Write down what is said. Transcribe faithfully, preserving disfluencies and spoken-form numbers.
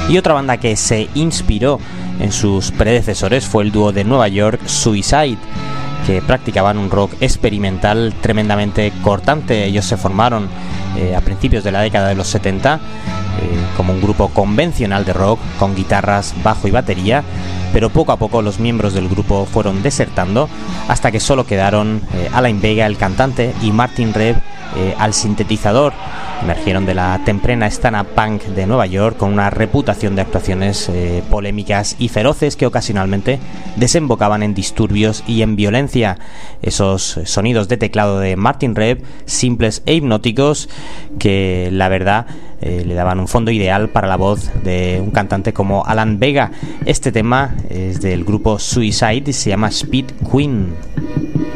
Y otra banda que se inspiró en sus predecesores fue el dúo de Nueva York Suicide, que practicaban un rock experimental tremendamente cortante. Ellos se formaron eh, a principios de la década de los setenta eh, como un grupo convencional de rock con guitarras, bajo y batería, pero poco a poco los miembros del grupo fueron desertando hasta que solo quedaron eh, Alan Vega, el cantante, y Martin Rev eh, al sintetizador. Emergieron de la temprana escena punk de Nueva York con una reputación de actuaciones eh, polémicas y feroces que ocasionalmente desembocaban en disturbios y en violencia. Esos sonidos de teclado de Martin Rev, simples e hipnóticos, que la verdad eh, le daban un fondo ideal para la voz de un cantante como Alan Vega. Este tema es del grupo Suicide y se llama Speed Queen.